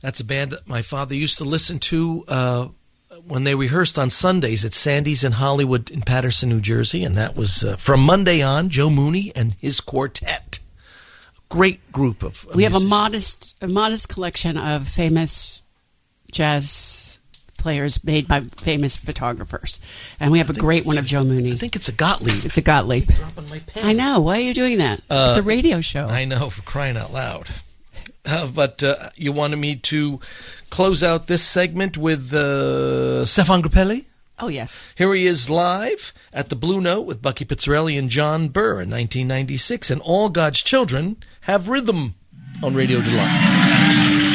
That's a band that my father used to listen to when they rehearsed on Sundays at Sandy's in Hollywood in Paterson, New Jersey. And that was from Monday on, Joe Mooney and his quartet. Great group of We musicians. have a modest collection of famous jazz players made by famous photographers. And we have a great one of Joe Mooney. I think it's a Gottlieb. It's a Gottlieb. Dropping my pen. I know. Why are you doing that? It's a radio show. I know, for crying out loud. But you wanted me to close out this segment with Stefan Grappelli? Oh, yes. Here he is live at the Blue Note with Bucky Pizzarelli and John Burr in 1996. And All God's Children Have Rhythm on Radio Deluxe.